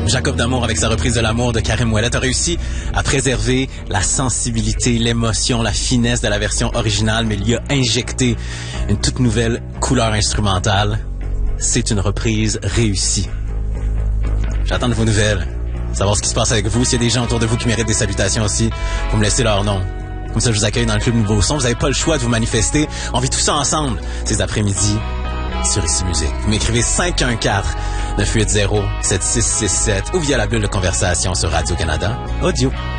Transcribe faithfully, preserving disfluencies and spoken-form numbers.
Jacob D'Amour, avec sa reprise de L'amour de Karim Ouellet, a réussi à préserver la sensibilité, l'émotion, la finesse de la version originale, mais il y a injecté une toute nouvelle couleur instrumentale. C'est une reprise réussie. J'attends de vos nouvelles, savoir ce qui se passe avec vous. S'il y a des gens autour de vous qui méritent des salutations aussi, vous me laissez leur nom. Comme ça, je vous accueille dans le Club Nouveau Son. Vous n'avez pas le choix de vous manifester. On vit tout ça ensemble ces après-midi sur Ici Musique. Vous m'écrivez cinq un quatre, neuf huit zéro, sept six six sept ou via la bulle de conversation sur Radio-Canada Audio.